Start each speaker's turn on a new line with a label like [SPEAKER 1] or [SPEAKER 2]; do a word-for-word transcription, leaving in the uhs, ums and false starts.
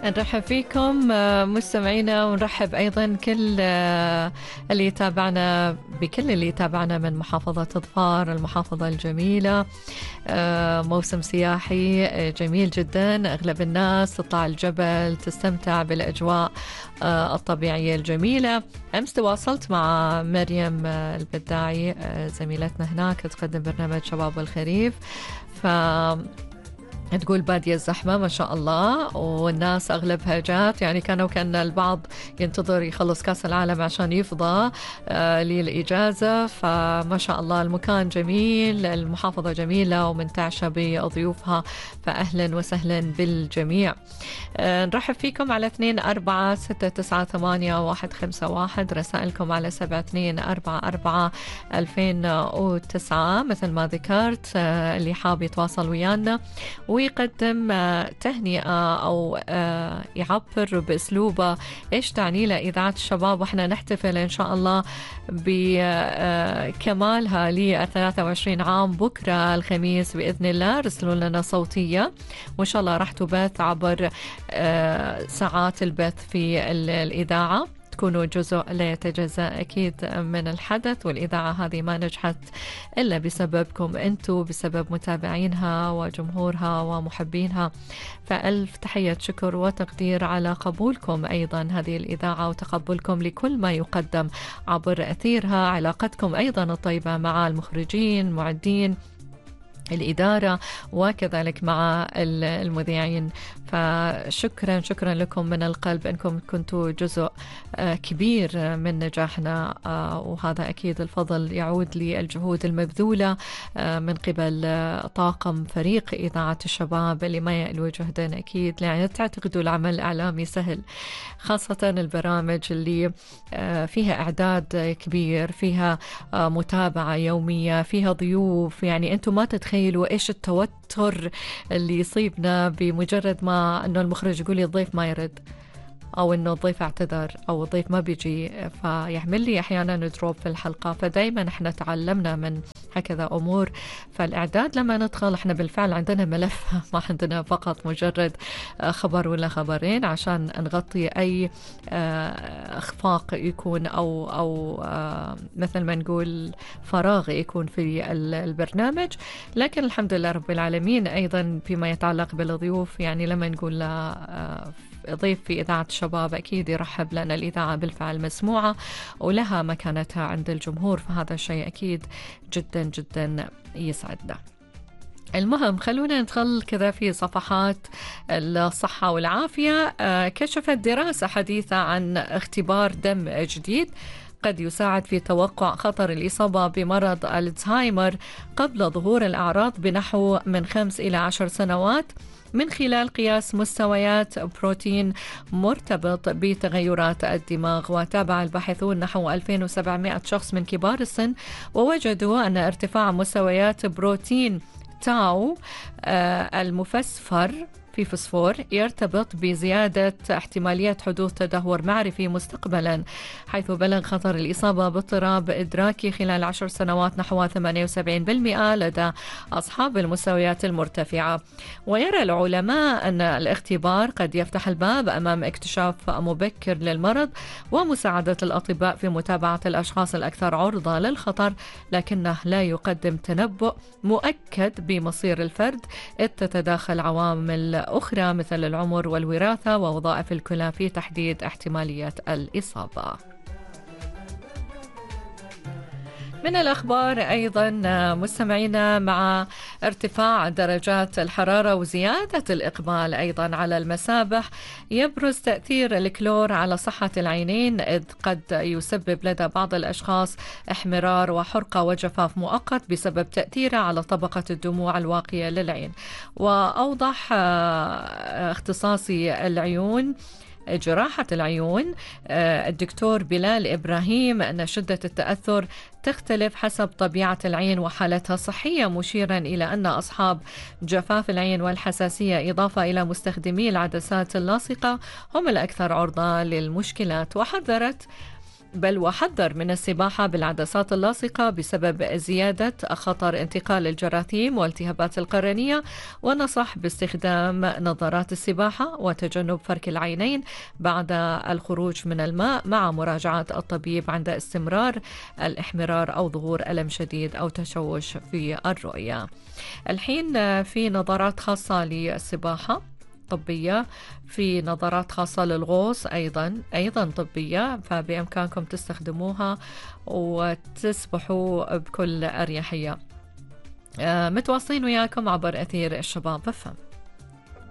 [SPEAKER 1] نرحب فيكم مستمعينا، ونرحب أيضا كل اللي يتابعنا بكل اللي يتابعنا من محافظة ظفار، المحافظة الجميلة. موسم سياحي جميل جدا، أغلب الناس تطلع الجبل تستمتع بالأجواء الطبيعية الجميلة. أمس تواصلت مع مريم البداعي زميلتنا هناك تقدم برنامج شباب الخريف، ف تقول بادية الزحمة ما شاء الله، والناس أغلبها جات، يعني كانوا كان البعض ينتظر يخلص كاس العالم عشان يفضى آه للإجازة. فما شاء الله المكان جميل، المحافظة جميلة ومنتعشة بضيوفها، فأهلا وسهلا بالجميع. آه نرحب فيكم على اثنين أربعة ستة تسعة ثمانية واحد خمسة واحد، رسائلكم على سبعة اثنين أربعة أربعة ألفين وتسعة مثل ما ذكرت. آه اللي حاب يتواصل ويانا ويقدم تهنئة أو يعبر بأسلوبه إيش تعني له إذاعة الشباب، وإحنا نحتفل إن شاء الله بكمالها ل ثلاثة وعشرين عام بكرة الخميس بإذن الله. رسلوا لنا صوتية وإن شاء الله راح تبث عبر ساعات البث في الإذاعة، تكونوا جزء لا يتجزأ أكيد من الحدث. والإذاعة هذه ما نجحت إلا بسببكم أنتوا، بسبب متابعينها وجمهورها ومحبينها، فألف تحية شكر وتقدير على قبولكم أيضا هذه الإذاعة وتقبلكم لكل ما يقدم عبر أثيرها، علاقتكم أيضا الطيبة مع المخرجين، معدين الإدارة، وكذلك مع المذيعين. فشكرا شكرا لكم من القلب أنكم كنتوا جزء كبير من نجاحنا، وهذا أكيد الفضل يعود للجهود المبذولة من قبل طاقم فريق إذاعة الشباب اللي ما يألو جهدا أكيد. يعني تعتقدوا العمل الإعلامي سهل، خاصة البرامج اللي فيها إعداد كبير، فيها متابعة يومية، فيها ضيوف. يعني أنتم ما تتخيلوا إيش التوتر اللي يصيبنا بمجرد ما أنه المخرج يقول لي الضيف ما يرد، أو أنه الضيف اعتذر، أو الضيف ما بيجي، فيحمل لي أحيانا دروب في الحلقة. فدايما احنا تعلمنا من هكذا أمور. فالإعداد لما ندخل احنا بالفعل عندنا ملف، ما عندنا فقط مجرد خبر ولا خبرين عشان نغطي أي اخفاق يكون أو أو مثل ما نقول فراغ يكون في البرنامج. لكن الحمد لله رب العالمين أيضا فيما يتعلق بالضيوف، يعني لما نقول ضيف في إذاعة الشباب أكيد يرحب، لأن الإذاعة بالفعل مسموعة ولها مكانتها عند الجمهور، فهذا الشيء أكيد جدا جدا يسعدنا. المهم خلونا ندخل كذا في صفحات الصحة والعافية. كشفت دراسة حديثة عن اختبار دم جديد قد يساعد في توقع خطر الإصابة بمرض الزهايمر قبل ظهور الأعراض بنحو من خمس إلى عشر سنوات، من خلال قياس مستويات بروتين مرتبط بتغيرات الدماغ. وتابع الباحثون نحو ألفين وسبعمائة شخص من كبار السن، ووجدوا أن ارتفاع مستويات بروتين تاو المفسفر في فسفور يرتبط بزيادة احتمالية حدوث تدهور معرفي مستقبلا، حيث بلغ خطر الإصابة باضطراب إدراكي خلال عشر سنوات نحو ثمانية وسبعين بالمئة لدى أصحاب المستويات المرتفعة. ويرى العلماء أن الاختبار قد يفتح الباب أمام اكتشاف مبكر للمرض ومساعدة الأطباء في متابعة الأشخاص الأكثر عرضة للخطر، لكنه لا يقدم تنبؤ مؤكد بمصير الفرد، إذ تتداخل عوامل أخرى مثل العمر والوراثة ووظائف الكلى في تحديد احتمالية الإصابة. من الأخبار أيضا مستمعينا، مع ارتفاع درجات الحرارة وزيادة الإقبال أيضا على المسابح، يبرز تأثير الكلور على صحة العينين، إذ قد يسبب لدى بعض الأشخاص احمرار وحرقة وجفاف مؤقت بسبب تأثيره على طبقة الدموع الواقية للعين. وأوضح اختصاصي العيون جراحة العيون الدكتور بلال إبراهيم أن شدة التأثر تختلف حسب طبيعة العين وحالتها الصحية، مشيرا إلى أن أصحاب جفاف العين والحساسية إضافة إلى مستخدمي العدسات اللاصقة هم الأكثر عرضة للمشكلات. وحذرت بل وحذر من السباحة بالعدسات اللاصقة بسبب زيادة خطر انتقال الجراثيم والتهابات القرنية، ونصح باستخدام نظارات السباحة وتجنب فرك العينين بعد الخروج من الماء، مع مراجعة الطبيب عند استمرار الاحمرار أو ظهور ألم شديد أو تشوش في الرؤية. الحين في نظارات خاصة للسباحة طبية، في نظارات خاصة للغوص أيضا أيضا طبية، فبإمكانكم تستخدموها وتسبحوا بكل أريحية. متواصلين وياكم عبر أثير الشباب. فهم